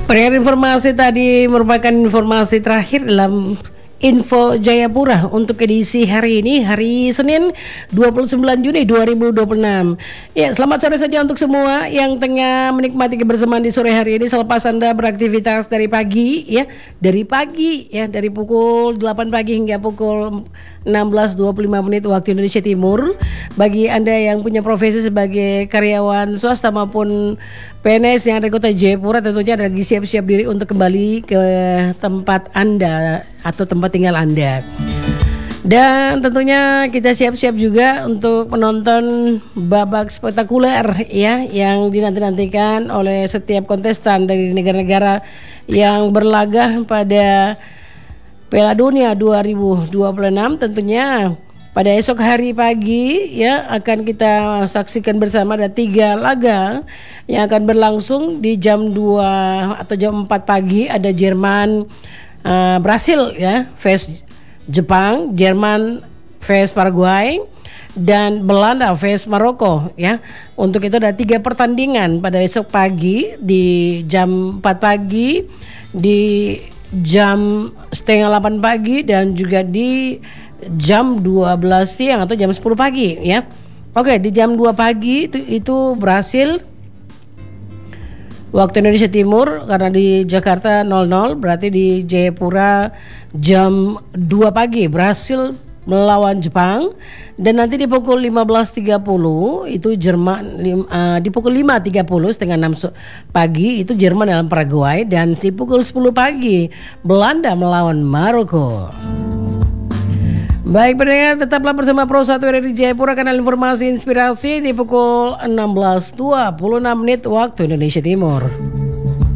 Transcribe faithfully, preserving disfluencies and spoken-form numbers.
Pendengar, informasi tadi merupakan informasi terakhir dalam Info Jayapura untuk edisi hari ini, hari Senin dua puluh sembilan Juni dua ribu dua puluh enam. Ya, selamat sore saja untuk semua yang tengah menikmati kebersamaan di sore hari ini selepas Anda beraktivitas dari pagi ya, dari pagi ya, dari pukul delapan pagi hingga pukul enam belas dua puluh lima menit waktu Indonesia Timur. Bagi Anda yang punya profesi sebagai karyawan swasta maupun P N S yang ada di Kota Jayapura, tentunya lagi siap-siap diri untuk kembali ke tempat Anda atau tempat tinggal Anda. Dan tentunya kita siap-siap juga untuk menonton babak spektakuler ya, yang dinanti-nantikan oleh setiap kontestan dari negara-negara yang berlaga pada Piala Dunia dua ribu dua puluh enam. Tentunya pada esok hari pagi ya akan kita saksikan bersama ada tiga laga yang akan berlangsung di jam dua atau jam empat pagi. Ada Jerman uh, Brasil ya face Jepang, Jerman face Paraguay, dan Belanda face Maroko ya. Untuk itu ada tiga pertandingan pada esok pagi di jam empat pagi, di jam setengah delapan pagi, dan juga di jam dua belas siang atau jam sepuluh pagi ya. Oke, di jam dua pagi itu, itu Brasil waktu Indonesia Timur, karena di Jakarta nol nol, berarti di Jayapura jam dua pagi Brasil melawan Jepang. Dan nanti di pukul lima belas tiga puluh itu Jerman, uh, di pukul lima tiga puluh setengah enam pagi itu Jerman dalam Paraguay, dan di pukul sepuluh pagi Belanda melawan Maroko. Baik pendengar, tetaplah bersama Pro satu R R I Jayapura, kanal informasi inspirasi di pukul enam belas dua puluh enam menit waktu Indonesia Timur.